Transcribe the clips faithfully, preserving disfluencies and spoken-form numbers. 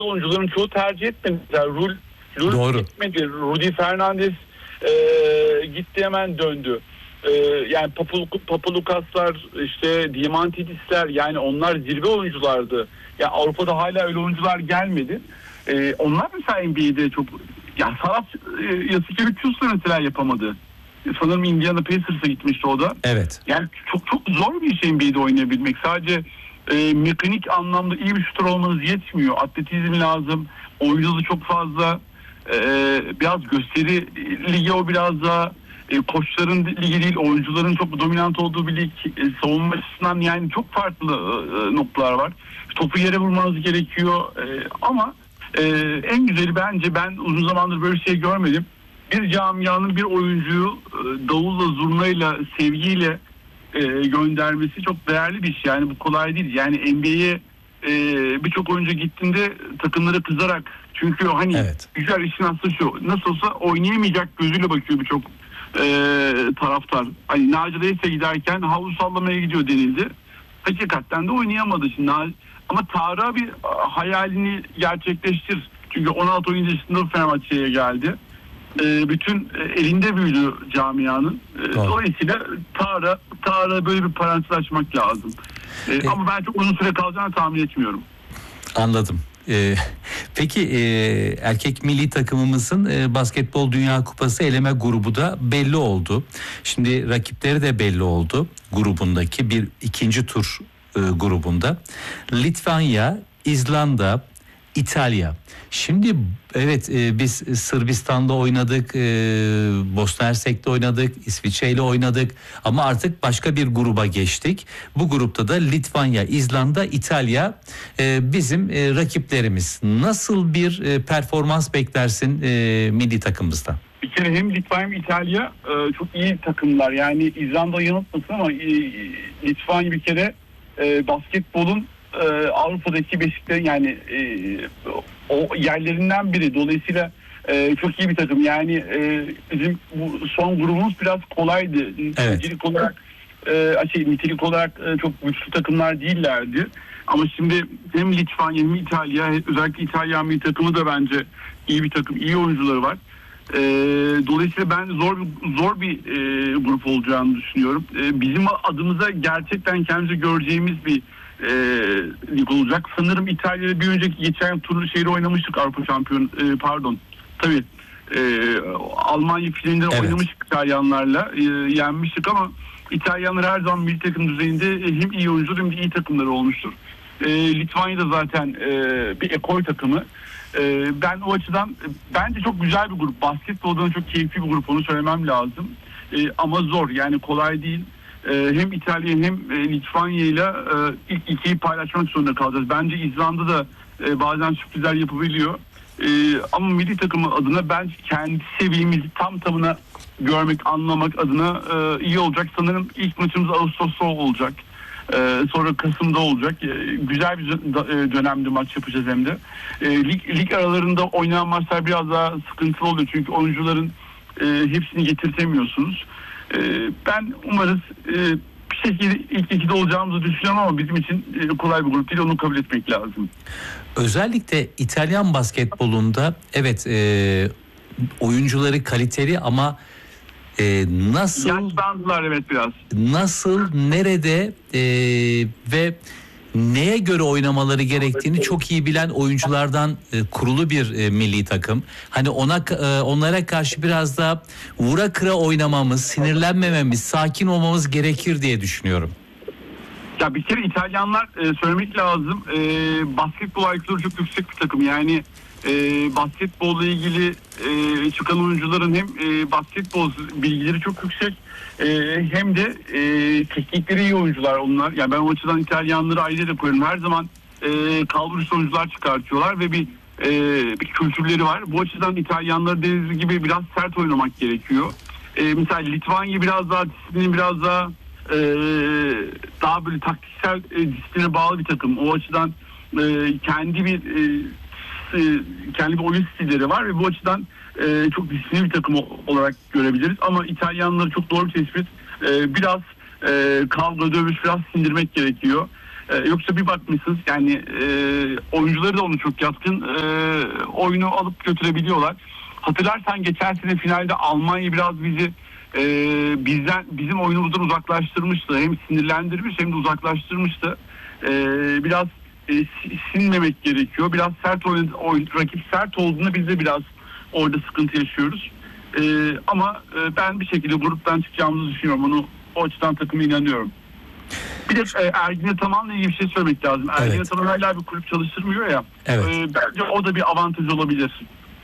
oyuncuların çoğu tercih etmedi. Yani Rul, Rul Doğru. gitmedi. Rudy Fernandes e, gitti, hemen döndü. E, yani Papalucaslar, işte Diamantidisler, yani onlar zirve oyunculardı. Ya yani Avrupa'da hala öyle oyuncular gelmedi. E, onlar mesela N B A'de çok, yani Saras e, Jasikevičius mesela yapamadı. Sanırım Indiana Pacers'a gitmişti o da. Evet. Yani çok çok zor bir şey N B A'de oynayabilmek. Sadece e, mekanik anlamda iyi bir şutör olmanız yetmiyor. Atletizm lazım. Oyuncusu çok fazla. E, biraz gösteri ligi o, biraz daha e, koçların ligi değil, oyuncuların çok dominant olduğu bir lig. E, savunma açısından yani çok farklı e, noktalar var. Topu yere vurmanız gerekiyor. E, ama e, en güzeli bence, ben uzun zamandır böyle bir şey görmedim. Bir camianın bir oyuncuyu e, davulla, zurnayla, sevgiyle e, göndermesi çok değerli bir şey. Yani bu kolay değil. Yani N B A'ye e, birçok oyuncu gittiğinde takımlara kızarak, çünkü hani evet. güzel işin aslı şu, nasıl olsa oynayamayacak gözüyle bakıyor birçok e, taraftar. Hani Naci Reis'e giderken havlu sallamaya gidiyor denildi. Hakikaten de oynayamadı şimdi. Ama Tarık'a bir hayalini gerçekleştir. Çünkü on altı oyuncu yaşında Fenerbahçe'ye geldi. E, bütün e, elinde büyüdü camianın. E, dolayısıyla Tarık'a Tarık'a böyle bir parantez açmak lazım. E, e, ama ben çok uzun süre kalacağını tahmin etmiyorum. Anladım. Ee, peki e, erkek milli takımımızın e, basketbol Dünya Kupası eleme grubu da belli oldu. Şimdi rakipleri de belli oldu grubundaki bir ikinci tur e, grubunda. Litvanya, İzlanda, İtalya. Şimdi evet e, biz Sırbistan'da oynadık, e, Bosna Hersek'te oynadık, İsviçre'yle oynadık ama artık başka bir gruba geçtik. Bu grupta da Litvanya, İzlanda, İtalya e, bizim e, rakiplerimiz. Nasıl bir e, performans beklersin e, milli takımımızdan? Bir kere hem Litvanya hem İtalya e, çok iyi takımlar. Yani İzlanda yanıltmasın ama e, Litvanya bir kere e, basketbolun e, Avrupa'daki beşiklerin, yani e, o yerlerinden biri. Dolayısıyla e, çok iyi bir takım. Yani e, bizim bu son grubumuz biraz kolaydı. Evet. Nitelik olarak e, şey, nitelik olarak e, çok güçlü takımlar değillerdi. Ama şimdi hem Litvanya hem İtalya, özellikle İtalya milli takımı da bence iyi bir takım, iyi oyuncuları var. E, dolayısıyla ben zor zor bir e, grup olacağını düşünüyorum. E, bizim adımıza gerçekten kendimizi göreceğimiz bir e, lig olacak. Sanırım İtalya'da bir önceki geçen turlu şeyi oynamıştık, Avrupa şampiyon e, pardon tabii e, Almanya finalinde evet. oynamıştık İtalyanlarla, e, yenmiştik ama İtalyanlar her zaman milli takım düzeyinde hem iyi oyuncular hem de iyi takımları olmuştur. E, Litvanya'da zaten e, bir ekol takımı. E, ben o açıdan bence çok güzel bir grup. Basketboldan çok keyifli bir grup, onu söylemem lazım. E, ama zor, yani kolay değil. E, hem İtalya hem e, Litvanya ile e, ilk ikiyi paylaşmak zorunda kalacağız. Bence İzlanda da e, bazen sürprizler yapabiliyor. E, ama milli takımı adına ben kendi seviyemizi tam tamına görmek, anlamak adına e, iyi olacak. Sanırım ilk maçımız Ağustos'ta olacak. Ee, sonra Kasım'da olacak. Ee, güzel bir dönemde maç yapacağız hem de. Ee, lig, lig aralarında oynanan maçlar biraz daha sıkıntılı oluyor. Çünkü oyuncuların e, hepsini getirtemiyorsunuz. Ee, ben umarız e, bir şekilde ilk ikide olacağımızı düşünüyorum ama bizim için e, kolay bir grup değil. Onu kabul etmek lazım. Özellikle İtalyan basketbolunda evet e, oyuncuları kaliteli ama Ee, nasıl yaşlandılar evet biraz. Nasıl, nerede e, ve neye göre oynamaları gerektiğini çok iyi bilen oyunculardan e, kurulu bir e, milli takım. Hani ona e, onlara karşı biraz daha vura kıra oynamamız, sinirlenmememiz, sakin olmamız gerekir diye düşünüyorum. Ya bir kere İtalyanlar e, söylemek lazım. E, basketbol I Q'ları çok yüksek bir takım. Yani e, basketbolla ilgili e, çıkan oyuncuların hem e, basketbol bilgileri çok yüksek e, hem de e, teknikleri iyi oyuncular onlar. Yani ben o açıdan İtalyanları ayrı da koyuyorum. Her zaman e, kalburüstü oyuncular çıkartıyorlar ve bir e, bir kültürleri var. Bu açıdan İtalyanları dediğiniz gibi biraz sert oynamak gerekiyor. E, mesela Litvanya biraz daha disiplini biraz daha Ee, daha böyle taktiksel e, disipline bağlı bir takım. O açıdan e, kendi bir e, kendi bir oyun stilleri var ve bu açıdan e, çok disiplinli bir takım olarak görebiliriz. Ama İtalyanları çok doğru bir tespit. E, biraz e, kavga, dövüş, biraz sindirmek gerekiyor. Ee, yoksa bir bakmışsınız yani e, oyuncuları da onu çok yatkın e, oyunu alıp götürebiliyorlar. Hatırlarsan geçen sene finalde Almanya biraz bizi e, bizden bizim oyunumuzdan uzaklaştırmıştı. Hem sinirlendirmiş hem de uzaklaştırmıştı. E, biraz e, sinmemek gerekiyor. Biraz sert oyun, oyun rakip sert olduğunda biz de biraz orada sıkıntı yaşıyoruz. E, ama e, ben bir şekilde gruptan çıkacağımızı düşünüyorum. Onu o açıdan takıma inanıyorum. Bir de e, Ergin Ataman'la ilgili bir şey söylemek lazım. Ergin Evet. Ataman hala bir kulüp çalıştırmıyor ya. Evet. E, bence o da bir avantaj olabilir.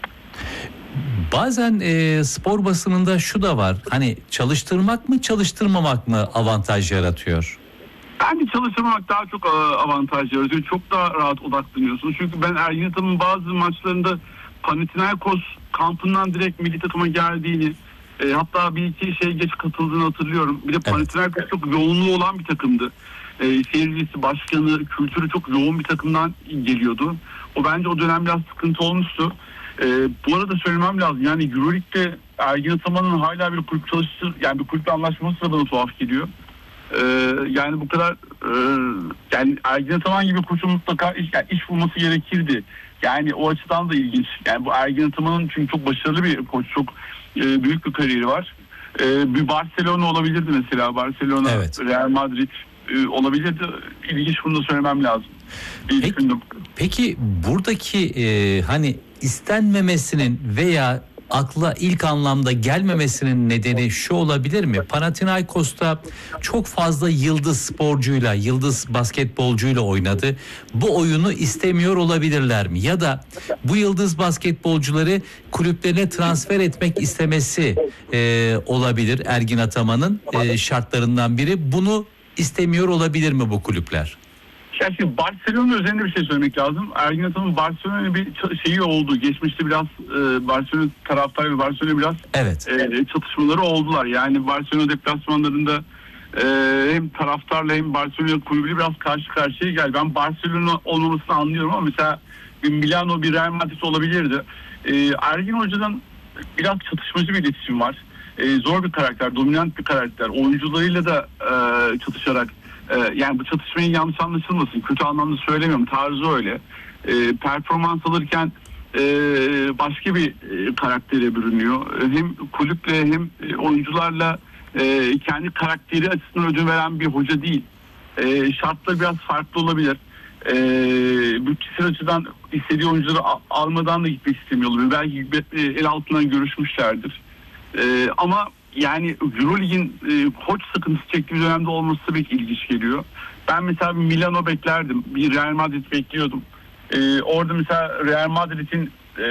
Bazen e, spor basınında şu da var. Hani çalıştırmak mı çalıştırmamak mı avantaj yaratıyor? Bence çalıştırmamak daha çok e, avantaj yaratıyor. Çok daha rahat odaklanıyorsun. Çünkü ben Ergin Ataman'ın bazı maçlarında Panathinaikos kampından direkt milli takıma geldiğini, e, hatta bir iki şey geç katıldığını hatırlıyorum. Bir de Panathinaikos evet. çok yoğunluğu olan bir takımdı. E, seyircisi, başkanı, kültürü çok yoğun bir takımdan geliyordu. O bence o dönem biraz sıkıntı olmuştu. E, bu arada söylemem lazım. Yani Euroleague'de Ergin Ataman'ın hala bir kulüp çalıştır, yani bir kulüple anlaşması da bana tuhaf geliyor. Ee, yani bu kadar e, yani Ergin Ataman gibi koçun mutlaka iş, yani iş bulması gerekirdi. Yani o açıdan da ilginç. Yani bu Ergin Ataman'ın çünkü çok başarılı bir koç, çok e, büyük bir kariyeri var. E, bir Barcelona olabilirdi mesela. Barcelona, evet. Real Madrid e, olabilirdi. İlginç, bunu da söylemem lazım. Peki, peki buradaki e, hani istenmemesinin veya akla ilk anlamda gelmemesinin nedeni şu olabilir mi? Panathinaikos'ta çok fazla yıldız sporcuyla, yıldız basketbolcuyla oynadı. Bu oyunu istemiyor olabilirler mi? Ya da bu yıldız basketbolcuları kulüplerine transfer etmek istemesi e, olabilir Ergin Ataman'ın e, şartlarından biri. Bunu istemiyor olabilir mi bu kulüpler? Yani şimdi Barcelona üzerinde bir şey söylemek lazım. Ergin Ataman'ın Barcelona'nın bir şeyi oldu. Geçmişte biraz e, Barcelona taraftarı ve Barcelona biraz evet. e, çatışmaları oldular. Yani Barcelona deplasmanlarında e, hem taraftarla hem Barcelona kulübü biraz karşı karşıya geldi. Ben Barcelona olmamasını anlıyorum ama mesela bir Milano, bir Real Madrid olabilirdi. E, Ergin Hoca'nın biraz çatışmacı bir iletişim var. E, zor bir karakter, dominant bir karakter. Oyuncularıyla da e, çatışarak, yani bu çatışmayı yanlış anlaşılmasın, kötü anlamda söylemiyorum, tarzı öyle. E, performans alırken e, başka bir e, karaktere bürünüyor. Hem kulüple hem oyuncularla e, kendi karakteri açısından ödün veren bir hoca değil. E, şartlar biraz farklı olabilir. E, bütçesel açıdan istediği oyuncuları almadan da gitmek istemiyor olabilir. Belki el altından görüşmüşlerdir. E, ama yani Euroleague'in e, koç sıkıntısı çektiği bir dönemde olması tabii ki ilginç geliyor. Ben mesela bir Milano beklerdim. Bir Real Madrid bekliyordum. E, orada mesela Real Madrid'in e,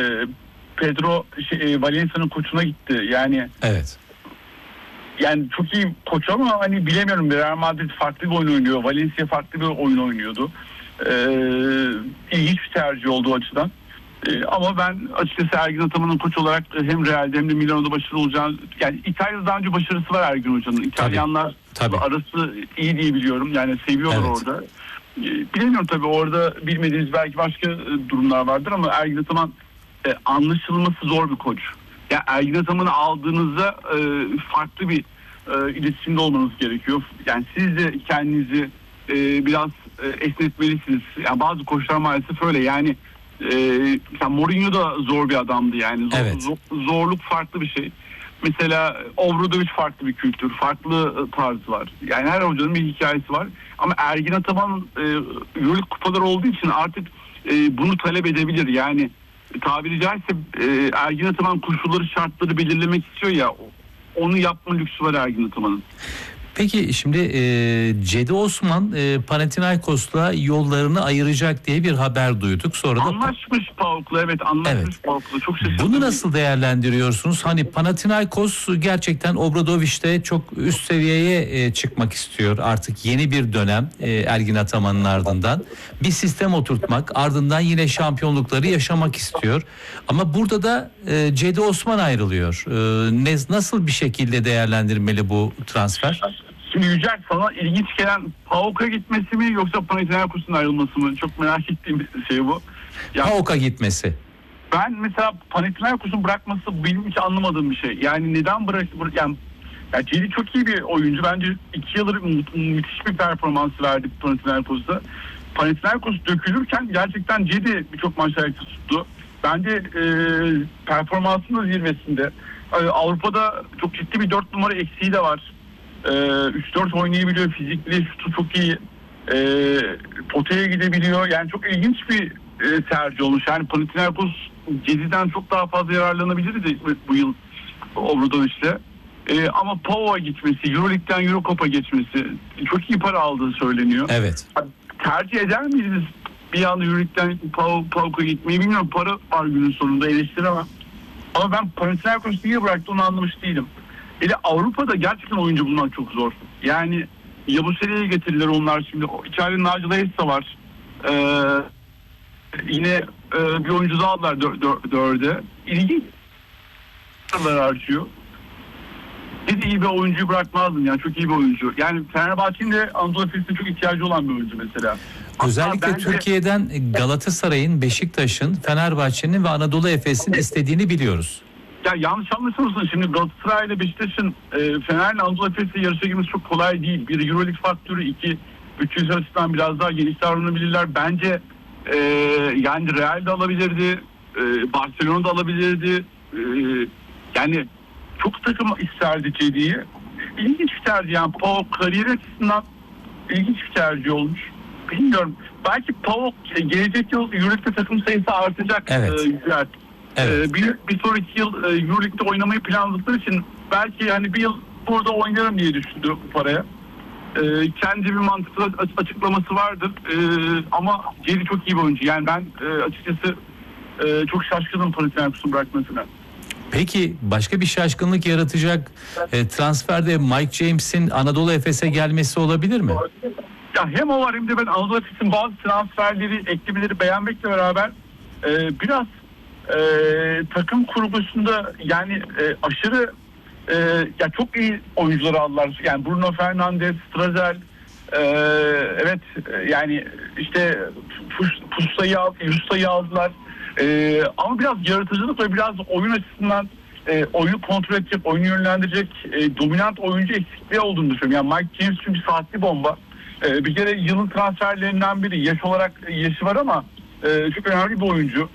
Pedro şey, e, Valencia'nın koçuna gitti. Yani evet. Yani çok iyi koç ama hani bilemiyorum, Real Madrid farklı bir oyun oynuyor. Valencia farklı bir oyun oynuyordu. E, ilginç bir tercih oldu o açıdan. Ee, ama ben açıkçası Ergin Ataman'ın koç olarak hem Real'de hem de Milano'da başarılı olacağını, yani İtalya'da daha önce başarısı var Ergin Hoca'nın. İtalyanlar tabii, tabii. arası iyi diye biliyorum. Yani seviyorlar evet. orada. Ee, bilemiyorum tabii, orada bilmediğiniz belki başka durumlar vardır ama Ergin Ataman e, anlaşılması zor bir koç. Yani Ergin Ataman'ı aldığınızda e, farklı bir e, iletişimde olmanız gerekiyor. Yani siz de kendinizi e, biraz e, esnetmelisiniz. Yani bazı koçlar maalesef öyle. Yani Ee, Mourinho da zor bir adamdı yani. Zor, evet. zor, zorluk farklı bir şey. Mesela Obradovic farklı bir kültür, farklı tarzı var. Yani her hocanın bir hikayesi var. Ama Ergin Ataman e, Euroleague kupaları olduğu için artık e, bunu talep edebilir. Yani tabiri caizse e, Ergin Ataman koşulları, şartları belirlemek istiyor ya, onu yapma lüksü var Ergin Ataman'ın. Peki şimdi e, Cedi Osman e, Panathinaikos'la yollarını ayıracak diye bir haber duyduk. Sonra da anlaşmış PAOK'la, evet anlaşmış evet. PAOK'la. Çok şaşırdım. Bunu nasıl değerlendiriyorsunuz? Hani Panathinaikos gerçekten Obradovic'te çok üst seviyeye e, çıkmak istiyor. Artık yeni bir dönem e, Ergin Ataman'ın ardından bir sistem oturtmak, ardından yine şampiyonlukları yaşamak istiyor. Ama burada da e, Cedi Osman ayrılıyor. E, ne, nasıl bir şekilde değerlendirmeli bu transfer? Şimdi Yücel, sana ilginç gelen PAOK'a gitmesi mi yoksa Panathinaikos'un ayrılması mı? Çok merak ettiğim bir şey bu. Yani, PAOK'a gitmesi. Ben mesela Panathinaikos'un bırakması benim hiç anlamadığım bir şey. Yani neden bırak, yani Yani Cedi çok iyi bir oyuncu. Bence iki yıldır mü- müthiş bir performans verdi Panathinaikos'ta. Panathinaikos dökülürken gerçekten Cedi birçok maçta ayakta tuttu. Bence e, performansının da zirvesinde. E, Avrupa'da çok ciddi bir dört numara eksiği de var. E, üç dört oynayabiliyor. Fizikli, şutu çok iyi. E, potaya gidebiliyor. Yani çok ilginç bir e, tercih olmuş. Yani Panathinaikos Cedi'den çok daha fazla yararlanabilirdi bu, bu yıl Obradoviç'te. Ee, ama Pavov'a gitmesi, Euroleague'den Eurocup'a geçmesi çok iyi para aldığı söyleniyor. Evet. Tercih eder miydiniz bir anda Euroleague'den Pavov'a gitmeyi? Bilmiyorum, para var günün sonunda, eleştiremem. Ama ben Panathinaikos niye bıraktı onu anlamış değilim. Hele Avrupa'da gerçekten oyuncu bulmak çok zor. Yani Yabusele'ye getirirler onlar şimdi. İçeride Nigel Hayes de var. Ee, yine e, bir oyuncu daha aldılar dör, dör, dörde. İlginç harcıyor. Biz iyi bir oyuncuyu bırakmazdım yani, çok iyi bir oyuncu. Yani Fenerbahçe'nin de Anadolu Efes'ine çok ihtiyacı olan bir oyuncu mesela. Özellikle bence... Türkiye'den Galatasaray'ın, Beşiktaş'ın, Fenerbahçe'nin ve Anadolu Efes'in istediğini biliyoruz. Ya yanlış anlaşılmasın, şimdi Galatasaray ile Beşiktaş'ın e, Fener'le Anadolu Efes'le yarışa girmesi çok kolay değil. Bir Euroleague faktörü, iki bütçesi açısından biraz daha geniş davranabilirler. Bence e, yani Real de alabilirdi, e, Barcelona da alabilirdi. E, yani çok takım isterdi Cedi'yi. İlginç bir tercih yani. Pau kariyer açısından ilginç bir tercih olmuş. Bilmiyorum. Belki Pau gelecek yıl Euroleague'de takım sayısı artacak. Evet. E, güzel. Evet. E, bir, bir sonraki yıl e, Euroleague'de oynamayı planladıkları için belki hani bir yıl burada oynarım diye düşündü bu paraya. E, kendi bir mantıklı açıklaması vardır. E, ama Cedi çok iyi bir oyuncu. Yani ben e, açıkçası e, çok şaşkınım Panathinaikos'un bırakmasına. Peki başka bir şaşkınlık yaratacak e, transferde Mike James'in Anadolu Efes'e gelmesi olabilir mi? Ya hem o var hem de ben Anadolu Efes'in bazı transferleri, eklemeleri beğenmekle beraber e, biraz e, takım kurgusunda yani e, aşırı e, ya çok iyi oyuncuları aldılar. Yani Bruno Fernandes, Strazel, e, evet e, yani işte Pusta'yı aldı, Justa'yı aldılar. E, ama biraz yaratıcılık ve biraz oyun açısından e, oyunu kontrol edecek, oyunu yönlendirecek e, dominant oyuncu eksikliği olduğunu düşünüyorum. Yani Mike James çünkü saatli bomba. E, bir kere yılın transferlerinden biri. Yaş olarak yaşı var ama e, çok önemli bir oyuncu.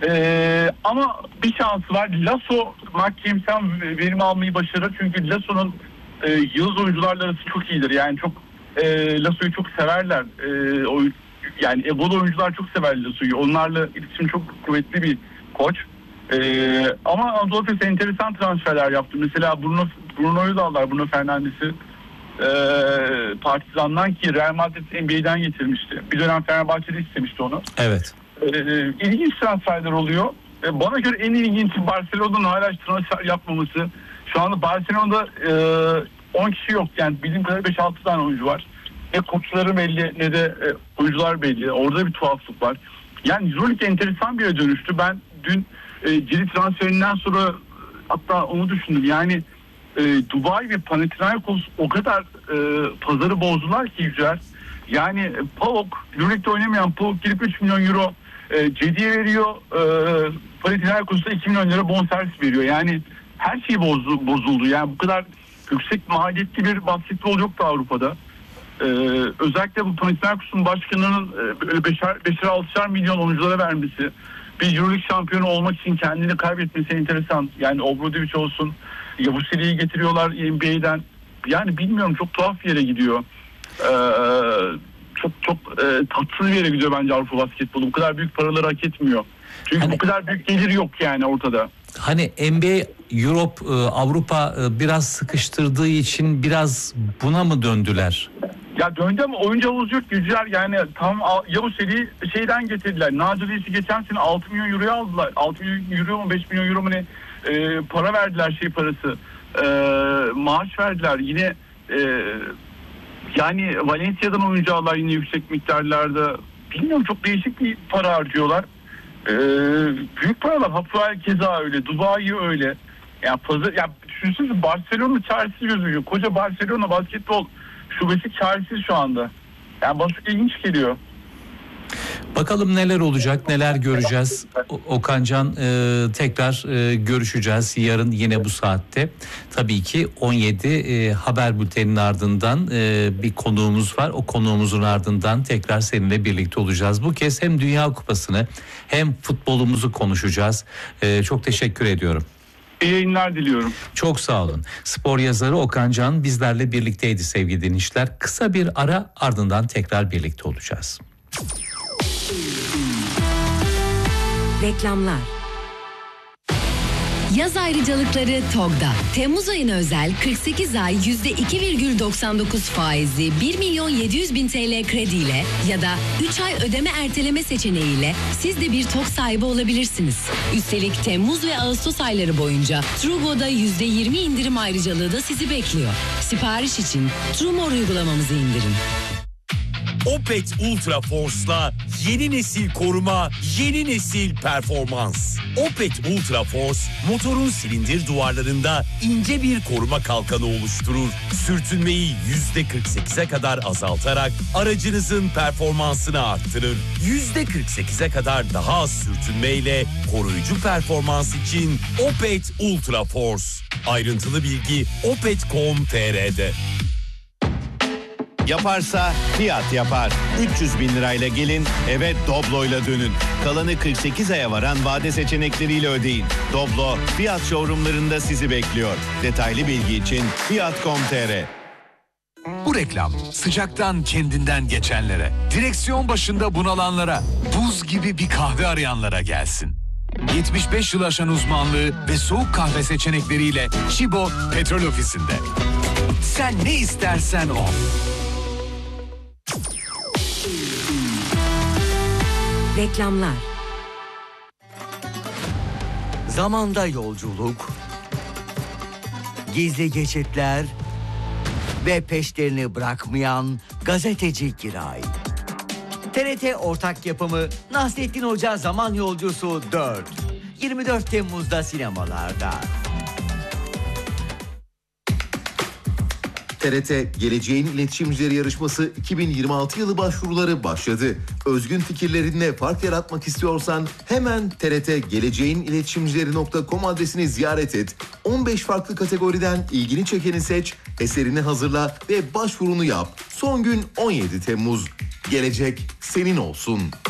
E, ama bir şansı var. Lasso Mike James'ten verim almayı başarır. Çünkü Lasso'nun e, yıldız oyuncularla arası çok iyidir. Yani çok e, Lasso'yu çok severler. E, oyun, yani egolu oyuncular çok sever Lasso'yu. Onlarla iletişim çok kuvvetli bir koç. Ee, ama Anadolu Efes enteresan transferler yaptı. Mesela Bruno, Bruno'yu da aldılar, Bruno Fernandes'i. Ee, Partizan'dan ki Real Madrid N B A'den getirmişti. Bir dönem Fenerbahçe'de istemişti onu. Evet. Ee, ilginç transferler oluyor. Ee, bana göre en ilginci Barcelona'nın hala transfer yapmaması. Şu anda Barcelona'da e, on kişi yok. Yani bildiğim kadarıyla beş altı tane oyuncu var. Ne koçları belli ne de e, oyuncular belli. Orada bir tuhaflık var. Yani Euroleague enteresan bir yere dönüştü. Ben dün e, Cedi transferinden sonra hatta onu düşündüm. Yani e, Dubai ve Panathinaikos o kadar e, pazarı bozdular ki Yücel. Yani e, Pauk, Euroleague'de oynamayan Pauk girip üç milyon euro e, Cedi'ye veriyor. E, Panathinaikos'ta iki milyon lira bonservis veriyor. Yani her şey bozdu, bozuldu. Yani bu kadar yüksek maliyetli bir basketbol yoktu Avrupa'da. Ee, özellikle bu Panathinaikos'un başkanının e, böyle beşer, beşer altışar milyon oyunculara vermesi, bir Euroleague şampiyonu olmak için kendini kaybetmesi enteresan. Yani Obradović olsun, Yabusele'yi getiriyorlar N B A'den. Yani bilmiyorum, çok tuhaf bir yere gidiyor. Ee, çok çok e, tatsız bir yere gidiyor bence Avrupa basketbolu. Bu kadar büyük paraları hak etmiyor. Çünkü hani, bu kadar büyük gelir yok yani ortada. Hani N B A, Europe, Avrupa biraz sıkıştırdığı için biraz buna mı döndüler? Ya döndü ama oyuncu havuzu yok Yücel. Yani tam Yabusele'yi şeyden getirdiler. Nacire'yi geçen sene altı milyon euroya aldılar. altı milyon euro mu beş milyon euro mu ne e, para verdiler, şey parası. E, maaş verdiler. Yine e, yani Valencia'dan oyuncu aldılar yine yüksek miktarlarda. Bilmiyorum, çok değişik bir para harcıyorlar. E, büyük paralar. Hapoel keza öyle. Dubai öyle. Yani pazar, ya düşünsenize Barcelona çaresiz gözüküyor. Koca Barcelona basketbol şubesi çaresiz şu anda. Yani bana çok ilginç geliyor. Bakalım neler olacak, neler göreceğiz. O- Okancan e, tekrar e, görüşeceğiz yarın yine bu saatte. Tabii ki on yedi e, haber bülteninin ardından e, bir konuğumuz var. O konuğumuzun ardından tekrar seninle birlikte olacağız. Bu kez hem Dünya Kupası'nı hem futbolumuzu konuşacağız. E, çok teşekkür ediyorum. İyi yayınlar diliyorum. Çok sağ olun. Spor yazarı Okan Can bizlerle birlikteydi sevgili dinleyiciler. Kısa bir ara, ardından tekrar birlikte olacağız. Reklamlar. Yaz ayrıcalıkları TOG'da. Temmuz ayına özel kırk sekiz ay yüzde iki virgül doksan dokuz faizli bir milyon yedi yüz bin T L krediyle ya da üç ay ödeme erteleme seçeneğiyle siz de bir TOG sahibi olabilirsiniz. Üstelik Temmuz ve Ağustos ayları boyunca Trugo'da yüzde yirmi indirim ayrıcalığı da sizi bekliyor. Sipariş için Trumor uygulamamızı indirin. Opet Ultra Force'la yeni nesil koruma, yeni nesil performans. Opet Ultra Force, motorun silindir duvarlarında ince bir koruma kalkanı oluşturur. Sürtünmeyi yüzde kırk sekize kadar azaltarak aracınızın performansını arttırır. yüzde kırk sekize kadar daha az sürtünmeyle koruyucu performans için Opet Ultra Force. Ayrıntılı bilgi opet nokta com nokta tr'de. Yaparsa Fiat yapar. üç yüz bin lirayla gelin, eve Doblo'yla dönün. Kalanı kırk sekiz aya varan vade seçenekleriyle ödeyin. Doblo, Fiat showroomlarında sizi bekliyor. Detaylı bilgi için fiat nokta com nokta tr. Bu reklam sıcaktan kendinden geçenlere, direksiyon başında bunalanlara, buz gibi bir kahve arayanlara gelsin. yetmiş beş yıl aşan uzmanlığı ve soğuk kahve seçenekleriyle Chibo Petrol Ofisi'nde. Sen ne istersen o. Reklamlar. Zamanda yolculuk, gizli geçitler ve peşlerini bırakmayan gazeteci Giray. T R T ortak yapımı Nasrettin Hoca Zaman Yolcusu dört. yirmi dört Temmuz'da sinemalarda. T R T Geleceğin İletişimcileri Yarışması iki bin yirmi altı yılı başvuruları başladı. Özgün fikirlerinle fark yaratmak istiyorsan hemen T R T geleceğin iletişimcileri nokta com adresini ziyaret et. on beş farklı kategoriden ilgini çekeni seç, eserini hazırla ve başvurunu yap. Son gün on yedi Temmuz. Gelecek senin olsun.